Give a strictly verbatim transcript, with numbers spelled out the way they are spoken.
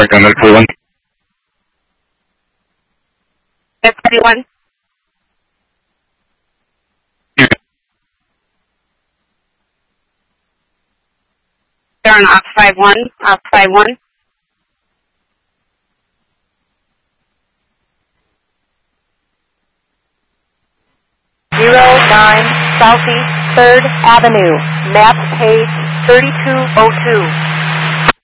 American, el forty-one. F forty-one. They're on Ops five one, Ops five one. zero nine Southeast third Avenue, map page thirty-two oh two.